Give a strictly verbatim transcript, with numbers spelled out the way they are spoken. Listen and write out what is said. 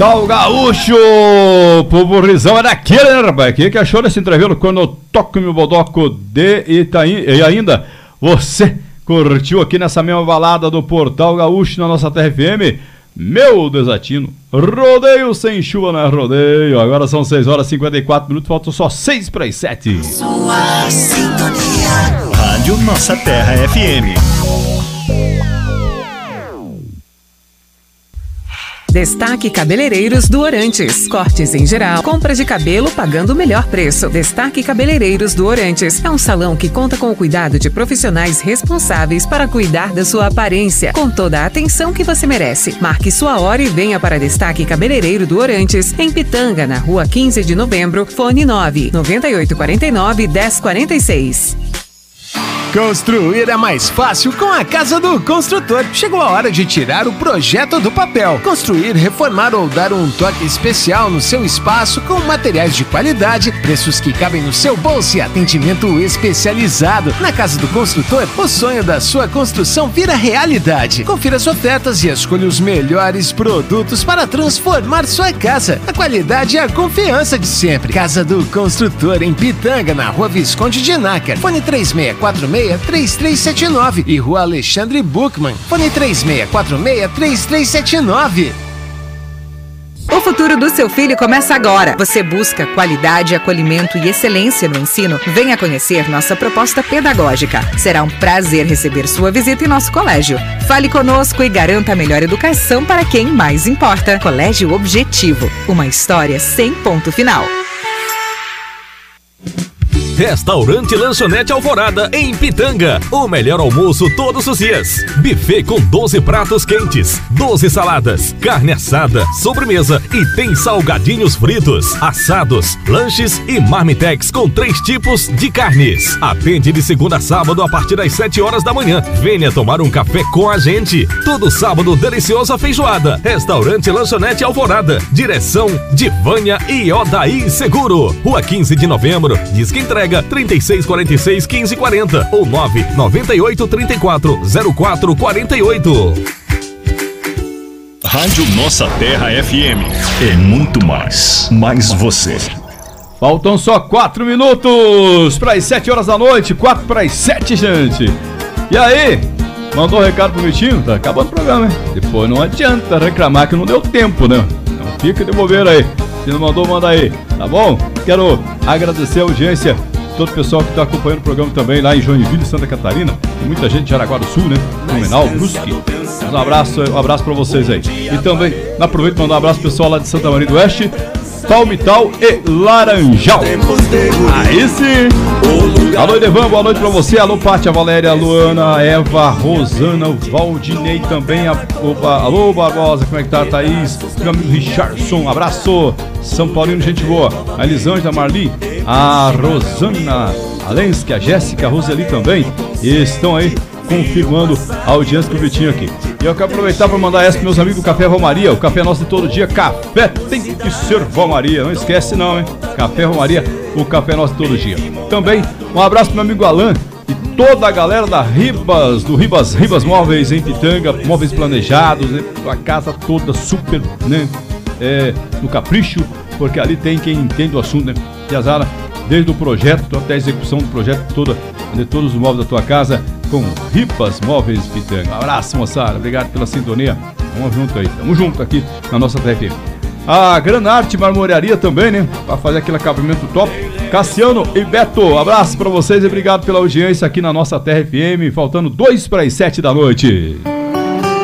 Portal Gaúcho, povo risão é daquele, né, rapaz? Quem que achou desse entrevelo quando eu toco meu bodoco de Itaim? E ainda, você curtiu aqui nessa mesma balada do Portal Gaúcho na nossa Terra F M? Meu desatino, rodeio sem chuva não é rodeio. Agora são seis horas e cinquenta e quatro minutos, faltam só seis para as sete. Sua sintonia. Rádio Nossa Terra F M. Destaque Cabeleireiros do Orantes. Cortes em geral, compra de cabelo pagando o melhor preço. Destaque Cabeleireiros do Orantes. É um salão que conta com o cuidado de profissionais responsáveis para cuidar da sua aparência, com toda a atenção que você merece. Marque sua hora e venha para Destaque Cabeleireiro do Orantes, em Pitanga, na rua quinze de novembro, fone nove nove oito quatro nove, um zero quatro seis. Construir é mais fácil com a Casa do Construtor. Chegou a hora de tirar o projeto do papel. Construir, reformar ou dar um toque especial no seu espaço com materiais de qualidade, preços que cabem no seu bolso e atendimento especializado. Na Casa do Construtor, o sonho da sua construção vira realidade. Confira as ofertas e escolha os melhores produtos para transformar sua casa. A qualidade e a confiança de sempre. Casa do Construtor, em Pitanga, na rua Visconde de Nácar. Fone três seis quatro seis, três três sete nove e rua Alexandre Buchmann. Fone três seis quatro seis, três três sete nove. O futuro do seu filho começa agora. Você busca qualidade, acolhimento e excelência no ensino? Venha conhecer nossa proposta pedagógica. Será um prazer receber sua visita em nosso colégio. Fale conosco e garanta a melhor educação para quem mais importa. Colégio Objetivo. Uma história sem ponto final. Restaurante Lanchonete Alvorada, em Pitanga. O melhor almoço todos os dias. Buffet com doze pratos quentes, doze saladas, carne assada, sobremesa e tem salgadinhos fritos, assados, lanches e marmitex com três tipos de carnes. Atende de segunda a sábado a partir das sete horas da manhã. Venha tomar um café com a gente. Todo sábado, deliciosa feijoada. Restaurante Lanchonete Alvorada. Direção de Vânia e Odaí Seguro. Rua quinze de novembro. Diz que entrega trinta e seis quarenta e seis, quinze quarenta ou nove nove oito, trinta e quatro, zero quatro quarenta e oito. Rádio Nossa Terra F M. É muito mais. Mais você. Faltam só quatro minutos para as sete horas da noite. quatro para as sete, gente. E aí? Mandou um recado pro Vitinho? Tá acabando o programa, hein? Depois não adianta reclamar que não deu tempo, né? Então fica de bobeira aí. Se não mandou, manda aí, tá bom? Quero agradecer a audiência, todo o pessoal que está acompanhando o programa também lá em Joinville, Santa Catarina. Tem muita gente de Jaraguá do Sul, né? Blumenau, Brusque. Um abraço, um abraço para vocês aí. E também, aproveito para mandar um abraço pro pessoal lá de Santa Maria do Oeste, Palmital e Laranjal. Aí sim! Alô, Edevan, boa noite pra você. Alô, Pátia, Valéria, Luana, Eva, Rosana, Valdinei também. Opa, alô, Barbosa, como é que tá, Thaís? Meu amigo Richardson, abraço. São Paulino, gente boa. A Elisângela, Marli, a Rosana, a Lenski, a Jéssica, a Roseli também. E estão aí confirmando a audiência do Vitinho aqui. E eu quero aproveitar para mandar essa para meus amigos do Café Romaria. O café nosso de todo dia, café tem que ser Romaria. Não esquece não, hein? Café Romaria, o café nosso de todo dia. Também um abraço para meu amigo Alan e toda a galera da Ribas, do Ribas, Ribas Móveis em Pitanga, móveis planejados, né? A casa toda super, né? É, no capricho, porque ali tem quem entende o assunto, né? Piazara, desde o projeto até a execução do projeto toda, de todos os móveis da tua casa, com Ribas Móveis Pitanga. Um abraço, moçada. Obrigado pela sintonia. Vamos junto aí. Tamo junto aqui na nossa T F M. A Granarte Marmorearia também, né? Pra fazer aquele acabamento top. Cassiano e Beto, abraço pra vocês e obrigado pela audiência aqui na nossa Terra F M. Faltando dois para as sete da noite.